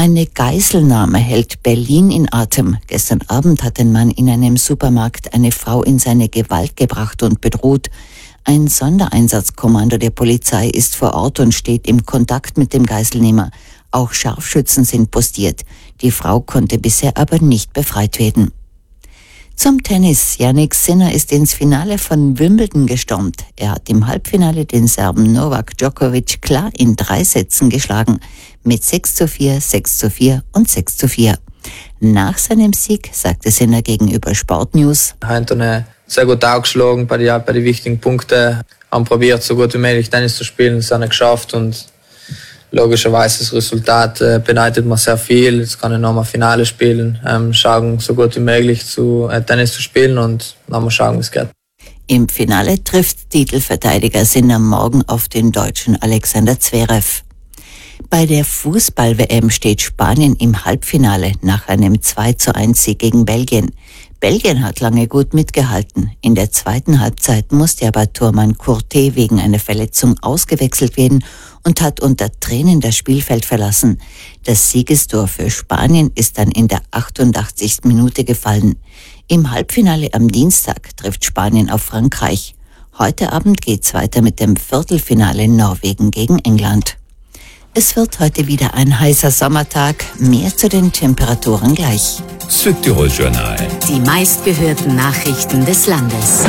Eine Geiselnahme hält Berlin in Atem. Gestern Abend hat ein Mann in einem Supermarkt eine Frau in seine Gewalt gebracht und bedroht. Ein Sondereinsatzkommando der Polizei ist vor Ort und steht im Kontakt mit dem Geiselnehmer. Auch Scharfschützen sind postiert. Die Frau konnte bisher aber nicht befreit werden. Zum Tennis. Jannik Sinner ist ins Finale von Wimbledon gestürmt. Er hat im Halbfinale den Serben Novak Djokovic klar in 3 Sätzen geschlagen. Mit 6:4, 6:4 und 6:4. Nach seinem Sieg sagte Sinner gegenüber Sportnews: Heute sehr gut aufgeschlagen bei den wichtigen Punkten. Haben probiert, so gut wie möglich Tennis zu spielen. Das haben wir geschafft und logischerweise das Resultat bedeutet mir sehr viel. Jetzt kann ich nochmal Finale spielen, schauen, so gut wie möglich zu Tennis zu spielen und nochmal schauen, wie es geht. Im Finale trifft Titelverteidiger Sinner morgen auf den Deutschen Alexander Zverev. Bei der Fußball-WM steht Spanien im Halbfinale nach einem 2:1 gegen Belgien. Belgien hat lange gut mitgehalten. In der zweiten Halbzeit musste aber Tormann Courtet wegen einer Verletzung ausgewechselt werden und hat unter Tränen das Spielfeld verlassen. Das Siegestor für Spanien ist dann in der 88. Minute gefallen. Im Halbfinale am Dienstag trifft Spanien auf Frankreich. Heute Abend geht's weiter mit dem Viertelfinale Norwegen gegen England. Es wird heute wieder ein heißer Sommertag. Mehr zu den Temperaturen gleich. Südtirol Journal. Die meistgehörten Nachrichten des Landes.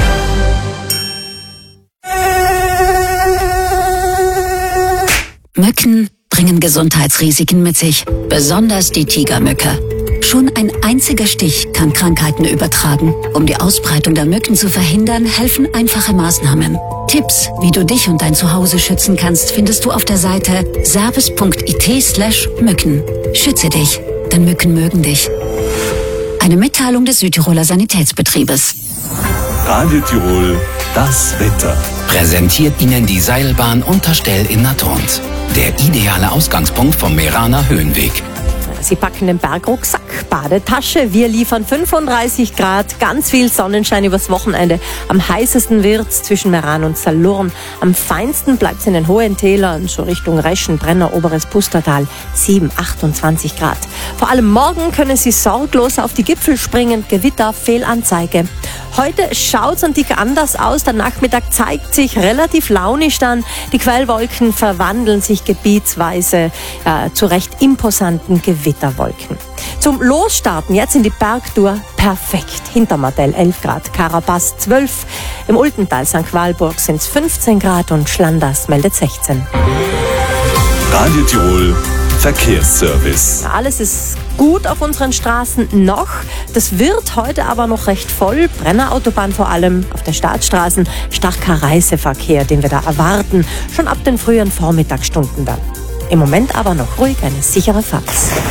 Mücken bringen Gesundheitsrisiken mit sich, besonders die Tigermücke. Schon ein einziger Stich kann Krankheiten übertragen. Um die Ausbreitung der Mücken zu verhindern, helfen einfache Maßnahmen. Tipps, wie du dich und dein Zuhause schützen kannst, findest du auf der Seite service.it/Mücken. Schütze dich, denn Mücken mögen dich. Eine Mitteilung des Südtiroler Sanitätsbetriebes. Radio Tirol, das Wetter. Präsentiert Ihnen die Seilbahn Unterstell in Natorns. Der ideale Ausgangspunkt vom Meraner Höhenweg. Sie packen den Bergrucksack, Badetasche. Wir liefern 35 Grad, ganz viel Sonnenschein übers Wochenende. Am heißesten wird's zwischen Meran und Salurn. Am feinsten bleibt's in den hohen Tälern, so Richtung Reschen, Brenner, Oberes Pustertal, 28 Grad. Vor allem morgen können Sie sorglos auf die Gipfel springen. Gewitter, Fehlanzeige. Heute schaut's ein Tick anders aus. Der Nachmittag zeigt sich relativ launisch dann. Die Quellwolken verwandeln sich gebietsweise zu recht imposanten Gewitterwolken. Zum Losstarten jetzt in die Bergtour perfekt. Hintermartell 11 Grad, Karabas 12. Im Ultental St. Walburg sind's 15 Grad und Schlanders meldet 16. Radio Tirol Verkehrsservice. Alles ist gut auf unseren Straßen noch. Das wird heute aber noch recht voll. Brennerautobahn vor allem, auf der Staatsstraßen starker Reiseverkehr, den wir da erwarten. Schon ab den frühen Vormittagsstunden dann. Im Moment aber noch ruhig, eine sichere Fahrt.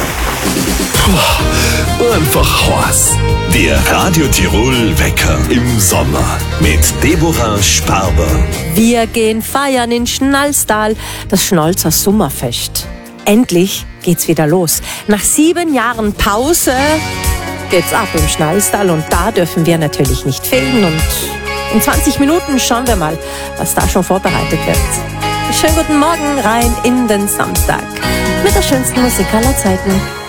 Einfach Horst. Der Radio Tirol Wecker im Sommer mit Deborah Sparber. Wir gehen feiern in Schnalstal, das Schnolzer Sommerfest. Endlich geht's wieder los. Nach 7 Jahren Pause geht's ab im Schnalstal und da dürfen wir natürlich nicht fehlen. Und in 20 Minuten schauen wir mal, was da schon vorbereitet wird. Schönen guten Morgen rein in den Samstag mit der schönsten Musik aller Zeiten.